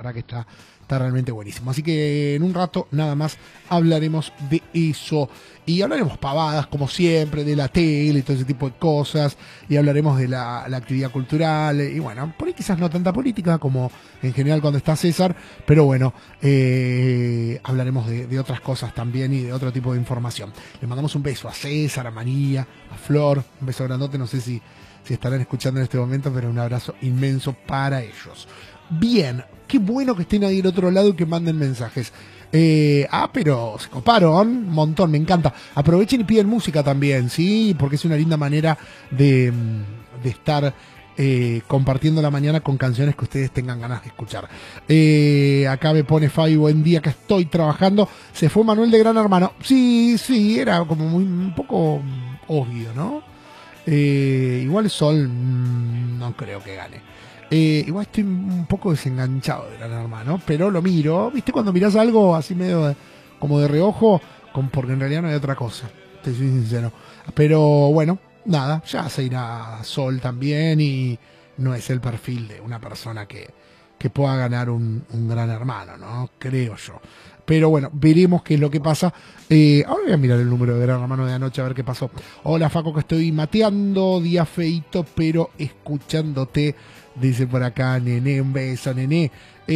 verdad que está realmente buenísimo. Así que en un rato nada más hablaremos de eso. Y hablaremos pavadas, como siempre, de la tele y todo ese tipo de cosas. Y hablaremos de la actividad cultural. Y bueno, por ahí quizás no tanta política como en general cuando está César. Pero bueno, hablaremos de otras cosas también y de otro tipo de información. Le mandamos un beso a César, a María, a Flor. Un beso grandote, no sé si estarán escuchando en este momento, pero un abrazo inmenso para ellos. Bien, qué bueno que estén ahí del otro lado y que manden mensajes. Pero se coparon un montón, me encanta. Aprovechen y piden música también, ¿sí? Porque es una linda manera de estar compartiendo la mañana con canciones que ustedes tengan ganas de escuchar. Acá me pone Fabi, buen día, que estoy trabajando. Se fue Manuel de Gran Hermano. Sí, era como un poco obvio, ¿no? Igual el Sol no creo que gane. Igual estoy un poco desenganchado de Gran Hermano, pero lo miro. ¿Viste cuando mirás algo así medio como de reojo? Porque en realidad no hay otra cosa, te soy sincero. Pero bueno, nada, ya se irá Sol también y no es el perfil de una persona que pueda ganar un Gran Hermano, ¿no? Creo yo. Pero bueno, veremos qué es lo que pasa. Ahora voy a mirar el número de Gran Hermano de anoche a ver qué pasó. Hola Faco, que estoy mateando, día feito, pero escuchándote, dice por acá Nené, un beso Nené.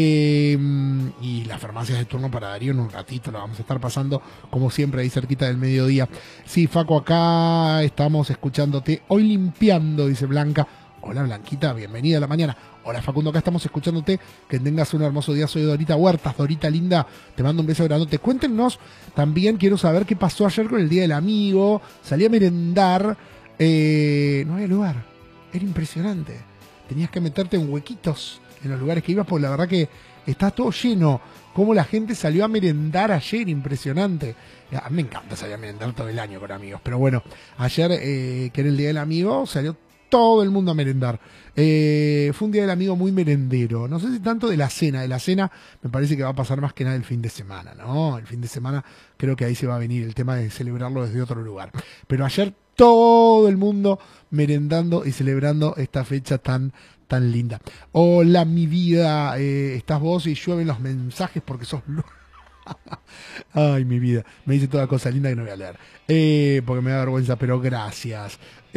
Y las farmacias de turno para Darío en un ratito, lo vamos a estar pasando como siempre ahí cerquita del mediodía. Sí, Faco, acá estamos escuchándote, hoy limpiando, dice Blanca. Hola Blanquita, bienvenida a la mañana. Hola Facundo, acá estamos escuchándote. Que tengas un hermoso día. Soy Dorita Huertas. Dorita linda, te mando un beso grandote. Cuéntenos, también quiero saber qué pasó ayer con el Día del Amigo. Salí a merendar. No había lugar. Era impresionante. Tenías que meterte en huequitos en los lugares que ibas, porque la verdad que está todo lleno. Cómo la gente salió a merendar ayer, impresionante. A mí me encanta salir a merendar todo el año con amigos. Pero bueno, ayer, que era el Día del Amigo, salió todo el mundo a merendar. Fue un Día del Amigo muy merendero. No sé si tanto de la cena. De la cena me parece que va a pasar más que nada el fin de semana, ¿no? El fin de semana creo que ahí se va a venir el tema de celebrarlo desde otro lugar. Pero ayer todo el mundo merendando y celebrando esta fecha tan linda. Hola, mi vida. Estás vos y llueven los mensajes porque sos... Ay, mi vida. Me dice toda cosa linda que no voy a leer. Porque me da vergüenza, pero gracias.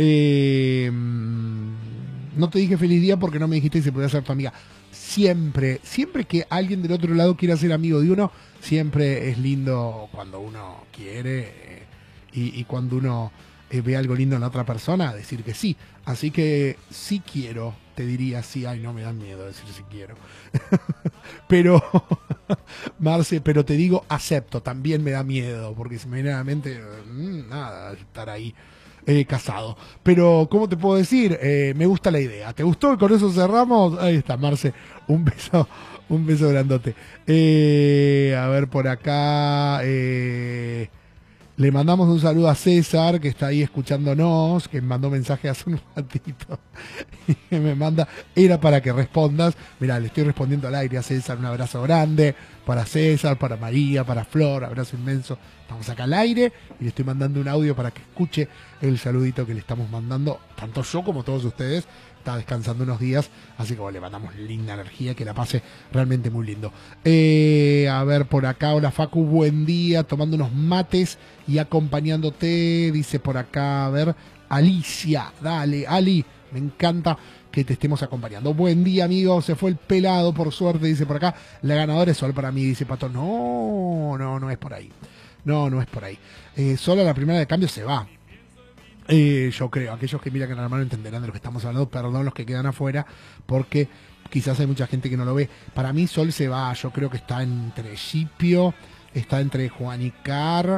No te dije feliz día porque no me dijiste que se podía ser tu amiga. Siempre que alguien del otro lado quiera ser amigo de uno, siempre es lindo cuando uno quiere y cuando uno ve algo lindo en la otra persona, decir que sí. Así que sí quiero, te diría sí. Ay, no me da miedo decir sí quiero. Pero, Marce, pero te digo acepto, también me da miedo, porque si me viene a la mente, nada, estar ahí casado. Pero, ¿cómo te puedo decir? Me gusta la idea. ¿Te gustó? Con eso cerramos. Ahí está, Marce, un beso grandote. A ver, por acá... le mandamos un saludo a César, que está ahí escuchándonos, que me mandó mensaje hace un ratito. Y me manda, era para que respondas. Mirá, le estoy respondiendo al aire a César, un abrazo grande para César, para María, para Flor, abrazo inmenso. Estamos acá al aire y le estoy mandando un audio para que escuche el saludito que le estamos mandando, tanto yo como todos ustedes. Está descansando unos días, así que bueno, le mandamos linda energía, que la pase realmente muy lindo. A ver, por acá, hola Facu, buen día, tomando unos mates y acompañándote, dice por acá, a ver, Alicia, dale, Ali, me encanta que te estemos acompañando. Buen día, amigo, se fue el pelado, por suerte, dice por acá, la ganadora es Sol para mí, dice Pato. No es por ahí, no es por ahí. Solo a la primera de cambio se va. Yo creo, aquellos que miran Gran Hermano entenderán de lo que estamos hablando, perdón los que quedan afuera, porque quizás hay mucha gente que no lo ve. Para mí Sol se va, yo creo que está entre Scipio, está entre Juan y Car,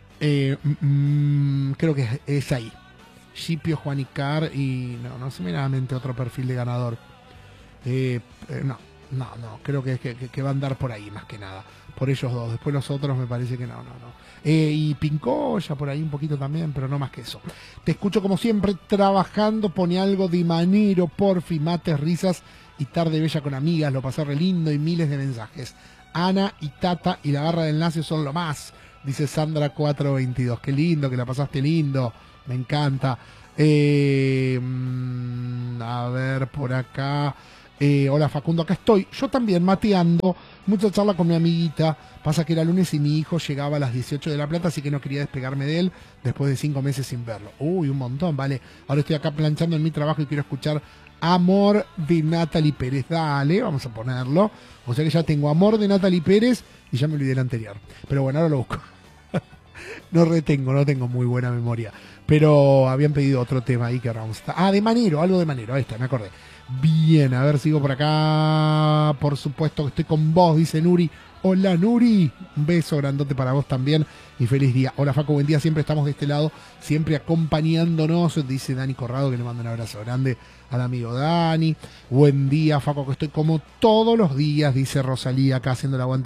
creo que es ahí, Scipio, Juan y Car, y no se me viene a la mente otro perfil de ganador. No, creo que va a andar por ahí más que nada, por ellos dos. Después los otros me parece que no. Y Pincoya por ahí un poquito también, pero no más que eso. Te escucho como siempre trabajando, pone algo de Manero, porfi, mates, risas y tarde bella con amigas, lo pasé re lindo y miles de mensajes. Ana y Tata y la barra de enlace son lo más, dice Sandra 422. Qué lindo, que la pasaste lindo, me encanta. A ver, por acá... Hola Facundo, acá estoy. Yo también mateando. Mucha charla con mi amiguita. Pasa que era lunes y mi hijo llegaba a las 18 de La Plata, así que no quería despegarme de él después de 5 meses sin verlo. Uy, un montón, vale. Ahora estoy acá planchando en mi trabajo y quiero escuchar Amor de Natalie Pérez. Dale, vamos a ponerlo. O sea que ya tengo Amor de Natalie Pérez y ya me olvidé el anterior. Pero bueno, ahora lo busco. No tengo muy buena memoria. Pero habían pedido otro tema ahí que ahora vamos a estar. Ah, de Manero, algo de Manero, ahí está, me acordé. Bien, a ver, sigo por acá. Por supuesto que estoy con vos, dice Nuri. Hola Nuri, un beso grandote para vos también y feliz día. Hola Facu, buen día, siempre estamos de este lado, siempre acompañándonos, dice Dani Corrado, que le manda un abrazo grande al amigo Dani. Buen día Facu, que estoy como todos los días, dice Rosalía, acá haciendo la aguanta.